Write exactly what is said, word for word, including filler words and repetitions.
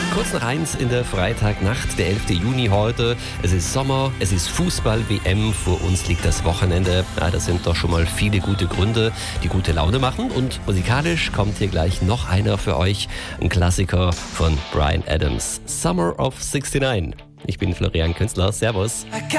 Kurz nach eins in der Freitagnacht, der elfte Juni heute. Es ist Sommer, es ist Fußball-W M, vor uns liegt das Wochenende. Ja, das sind doch schon mal viele gute Gründe, die gute Laune machen. Und musikalisch kommt hier gleich noch einer für euch, ein Klassiker von Bryan Adams, Summer of sixty-nine. Ich bin Florian Künstler, servus.